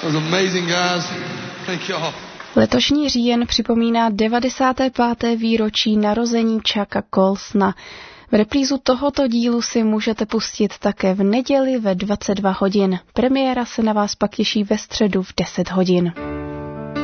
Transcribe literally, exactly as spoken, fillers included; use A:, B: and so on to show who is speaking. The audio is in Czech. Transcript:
A: was amazing, guys. Thank you all.
B: Letošní říjen připomíná devadesáté páté výročí narození Chucka Colsona. V reprízu tohoto dílu si můžete pustit také v neděli ve dvacet dva hodin. Premiéra se na vás pak těší ve středu v deset hodin.